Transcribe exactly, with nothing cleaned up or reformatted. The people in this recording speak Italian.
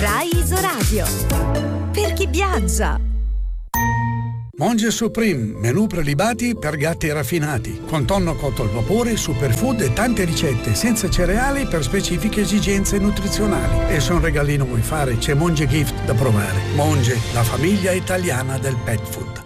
Rai Isoradio. Per chi viaggia. Monge Supreme, menù prelibati per gatti raffinati, con tonno cotto al vapore, superfood e tante ricette senza cereali per specifiche esigenze nutrizionali. E se un regalino vuoi fare, c'è Monge Gift da provare. Monge, la famiglia italiana del pet food.